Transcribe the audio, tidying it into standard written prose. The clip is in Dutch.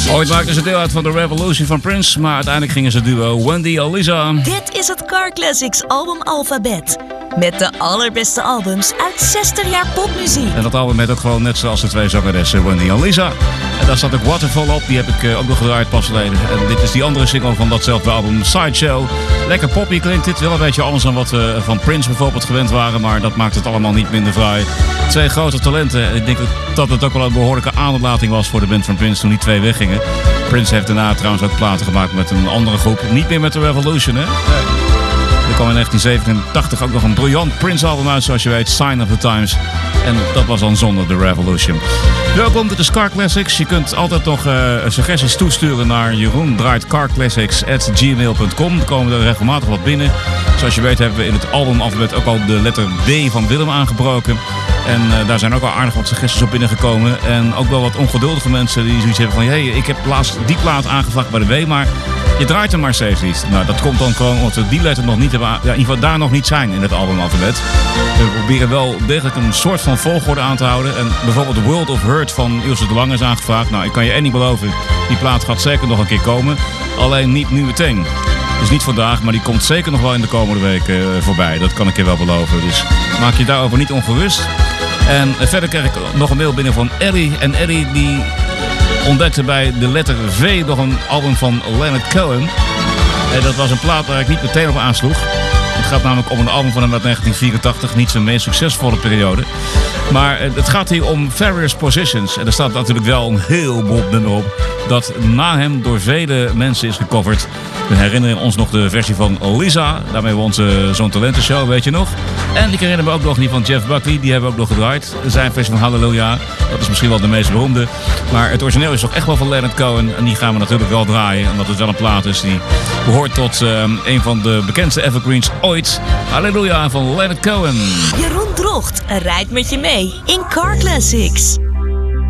Ooit maakten ze deel uit van de Revolution van Prince, maar uiteindelijk gingen ze duo Wendy Aliza. Dit is het Car Classics album Alphabet. Met de allerbeste albums uit 60 jaar popmuziek. En dat album heet ook gewoon net zoals de twee zangeressen Wendy Aliza. En daar staat ook Waterfall op, die heb ik ook nog gedraaid pas geleden. En dit is die andere single van datzelfde album, Sideshow. Lekker poppy klinkt dit, wel een beetje anders dan wat we van Prince bijvoorbeeld gewend waren. Maar dat maakt het allemaal niet minder fraai. Twee grote talenten. Ik denk dat het ook wel een behoorlijke aanlating was voor de band van Prince toen die twee weggingen. Prince heeft daarna trouwens ook platen gemaakt met een andere groep. Niet meer met de Revolution, hè? Er kwam in 1987 ook nog een briljant Prince-album uit, zoals je weet, Sign of the Times. En dat was dan zonder de Revolution. Welkom, dit is Car Classics. Je kunt altijd nog suggesties toesturen naar jeroendraaitcarclassics@gmail.com. Er komen er regelmatig wat binnen. Zoals je weet hebben we in het albumalfabet ook al de letter W van Willem aangebroken. En daar zijn ook al aardig wat suggesties op binnengekomen. En ook wel wat ongeduldige mensen die zoiets hebben van... hey, ik heb laatst die plaat aangevraagd bij de W, maar je draait hem maar steeds niet. Nou, dat komt dan gewoon omdat we die letter nog niet hebben... Ja, in ieder geval daar nog niet zijn in het albumalfabet. We proberen wel degelijk een soort van volgorde aan te houden. En bijvoorbeeld World of Hurt van Ilse de Lange is aangevraagd. Nou, ik kan je echt niet beloven, die plaat gaat zeker nog een keer komen. Alleen niet nu meteen. Dus niet vandaag, maar die komt zeker nog wel in de komende weken voorbij. Dat kan ik je wel beloven. Dus maak je daarover niet ongerust. En verder krijg ik nog een mail binnen van Ellie. En Ellie die ontdekte bij de letter V nog een album van Leonard Cohen. En dat was een plaat waar ik niet meteen op aansloeg. Het gaat namelijk om een album van hem uit 1984. Niet zijn meest succesvolle periode. Maar het gaat hier om Various Positions. En er staat natuurlijk wel een heel bot nummer op. Dat na hem door vele mensen is gecoverd. We herinneren ons nog de versie van Lisa. Daarmee hebben we onze Zo'n Talentenshow, weet je nog. En ik herinner me ook nog die van Jeff Buckley. Die hebben we ook nog gedraaid. Zijn versie van Hallelujah. Dat is misschien wel de meest beroemde. Maar het origineel is toch echt wel van Leonard Cohen. En die gaan we natuurlijk wel draaien. Omdat het wel een plaat is die behoort tot een van de bekendste evergreens ooit. Hallelujah van Leonard Cohen. Jeroen Drocht rijdt met je mee in Car Classics.